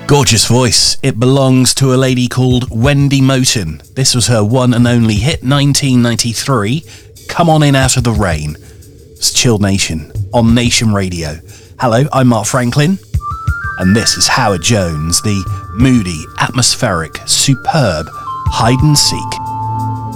Gorgeous voice. It belongs to a lady called Wendy Moten. This was her one and only hit, 1993, Come On In Out of the Rain. It's Chill Nation on Nation Radio. Hello, I'm Mark Franklin, and this is Howard Jones, the moody, atmospheric, superb hide and seek